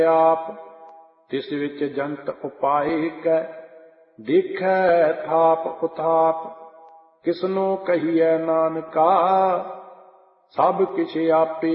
ਆਪ। ਤਿਸ ਵਿੱਚ ਜੰਤ ਉਪਾਏ ਕੈ, ਦੇਖੈ ਥਾਪ ਉਥਾਪ। ਕਿਸਨੋ ਕਹੀਐ ਨਾਨਕਾ, ਸਭ ਕਿਛ ਆਪੇ